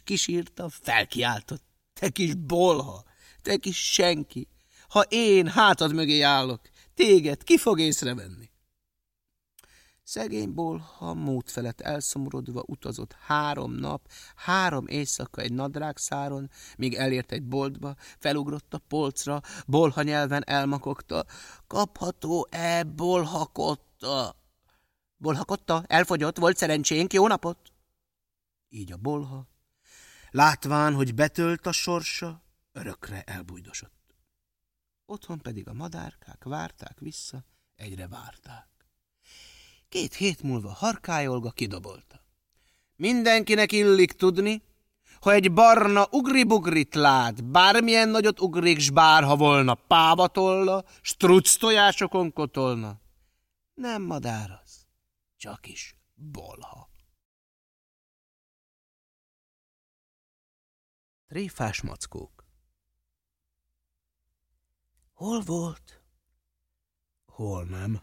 kisírta, felkiáltott. Te kis bolha, te kis senki, ha én hátad mögé állok, téged ki fog észrevenni? Szegény bolha mód felett elszomorodva utazott 3 nap, 3 éjszaka egy nadrágszáron, míg elért egy boltba, felugrott a polcra, bolha nyelven elmakogta. Kapható-e bolhakotta? Bolhakotta, elfogyott, volt szerencsénk, jó napot! Így a bolha, látván, hogy betölt a sorsa, örökre elbújdosott. Otthon pedig a madárkák várták vissza, egyre várták. 2 hét múlva Harkály Olga kidobolta. Mindenkinek illik tudni, ha egy barna ugribugrit lát, bármilyen nagyot ugrik, s bárha volna pávatolla, struc tojásokon kotolna. Nem madár az, csak is bolha. Tréfás mackók. Hol volt? Hol nem?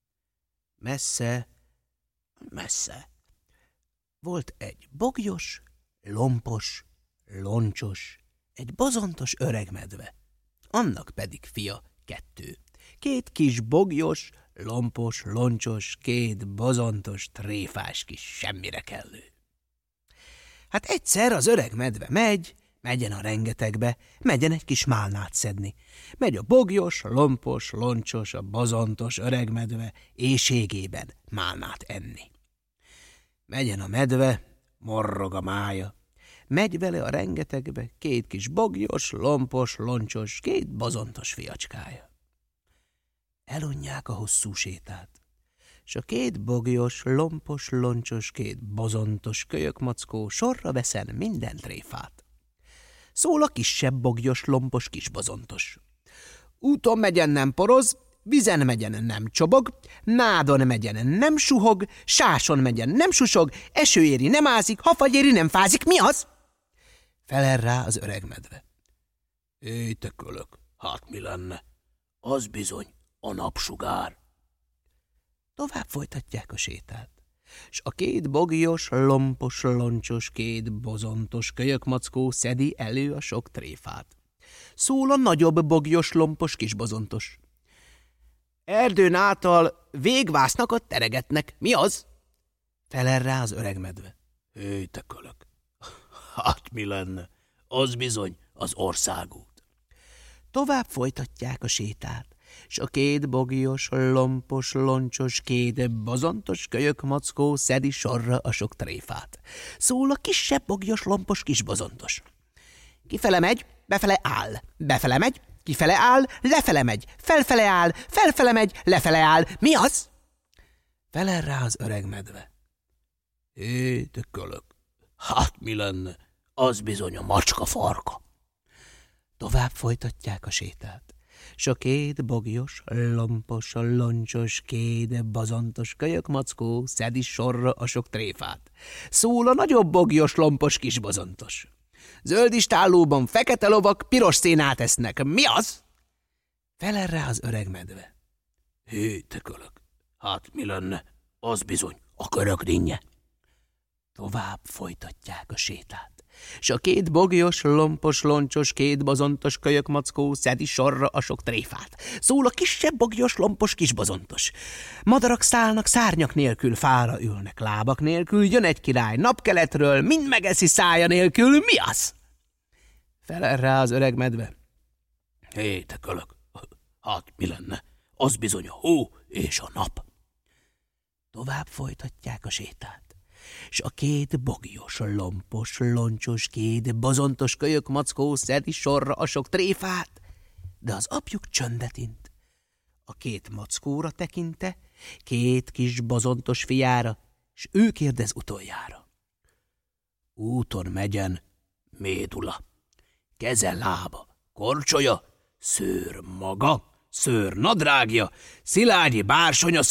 Messze, messze. Volt egy bogyos, lompos, loncsos, egy bozontos öreg medve. Annak pedig fia 2. 2 kis bogyos, lompos, loncsos, 2 bozontos, tréfás kis semmire kellő. Hát egyszer az öreg medve megyen a rengetegbe, megyen egy kis málnát szedni. Megy a bogyos, lompos, loncsos, a bozontos öreg medve éhségében málnát enni. Megyen a medve, morrog a mája. Megy vele a rengetegbe 2 kis bogyos, lompos, loncsos, 2 bozontos fiacskája. Elunják a hosszú sétát, s a 2 bogyos, lompos, loncsos, 2 bozontos kölyökmackó sorra veszen minden tréfát. Szól a kisebb bogyos, lompos, kis bozontos. Úton megyen nem poroz, vizen megyen nem csobog, nádon megyen nem suhog, sáson megyen nem susog, eső éri nem ázik, hafagy éri nem fázik. Mi az? Felel rá az öreg medve. Éj, te kölök, hát mi lenne? Az bizony a napsugár. Tovább folytatják a sétát, s a 2 bogyos, lompos, loncsos, 2 bozontos kölyökmackó szedi elő a sok tréfát. Szól a nagyobb bogyos, lompos, kis bozontos. Erdőn által végvásznakot teregetnek. Mi az? Felel rá az öreg medve. Éj, te kölök, hát mi lenne? Az bizony az országút. Tovább folytatják a sétát, s a 2 bogyos, lompos, loncsos, 2 bozontos kölyökmackó szedi sorra a sok tréfát. Szól a kisebb bogyos, lompos, kis bozontos. Kifele megy, befele áll, befele megy, kifele áll, lefele megy, felfele áll, felfele megy, lefele áll. Mi az? Felel rá az öreg medve. Hé, te kölök, hát mi lenne? Az bizony a macska farka. Tovább folytatják a sétát, s a 2 bogyos, lompos, loncsos, 2 bozontos kölyökmackó szedi sorra a sok tréfát. Szól a nagyobb bogyos, lompos, kis bozontos. Zöld istállóban fekete lovak piros szénát esznek. Mi az? Felel rá az öreg medve. Hé, te kölök, hát mi lenne? Az bizony a körökdinnye. Tovább folytatják a sétát, s a 2 bogyos, lompos, loncsos, 2 bozontos kölyökmackó szedi sorra a sok tréfát. Szól a kisebb bogyos, lompos, kis bozontos. Madarak szállnak szárnyak nélkül, fára ülnek lábak nélkül, jön egy király napkeletről, mind megeszi szája nélkül. Mi az? Felel rá az öreg medve. Hé, te kölök, hát mi lenne? Az bizony a hó és a nap. Tovább folytatják a sétát, s a 2 bogyos, lompos, loncsos, 2 bozontos kölyökmackó szedi sorra a sok tréfát, de az apjuk csöndet int. A 2 mackóra tekinte, 2 kis bozontos fiára, s ő kérdez utoljára. Úton megyen médula, keze lába, korcsolya, szőr maga, szőr nadrágja, szilágyi bársonya,